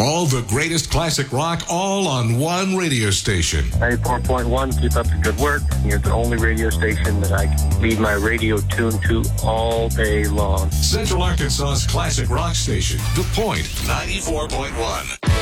All the greatest classic rock, all on one radio station. 94.1, keep up the good work. You're the only radio station that I can leave my radio tuned to all day long. Central Arkansas's classic rock station, The Point, 94.1.